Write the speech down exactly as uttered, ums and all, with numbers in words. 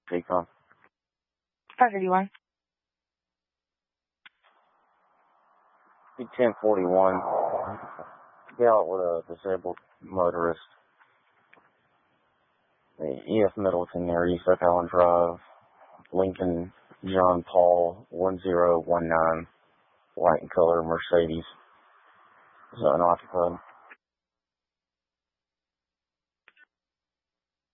Take on. Parker, do you want? Be ten forty-one. Be out with a disabled motorist. The E F Middleton near East Oak Island Drive. Lincoln John Paul one zero one nine. White and color Mercedes. Is unoccupied.